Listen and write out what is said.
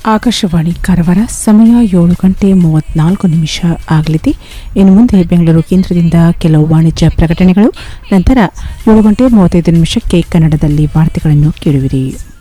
ಆಕಾಶವಾಣಿ ಕಾರವಾರ ಸಮಯ 7:34 ಆಗಲಿದೆ. ಇನ್ನು ಮುಂದೆ ಬೆಂಗಳೂರು ಕೇಂದ್ರದಿಂದ ಕೆಲವು ವಾಣಿಜ್ಯ ಪ್ರಕಟಣೆಗಳು, ನಂತರ 7:35 ಕನ್ನಡದಲ್ಲಿ ವಾರ್ತೆಗಳನ್ನು ಕೇಳುವಿರಿ.